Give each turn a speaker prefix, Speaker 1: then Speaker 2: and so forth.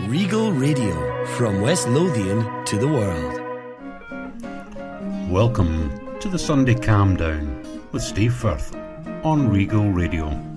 Speaker 1: Regal Radio, from West Lothian to the world.
Speaker 2: Welcome to the Sunday Calm Down with Steve Firth on Regal Radio.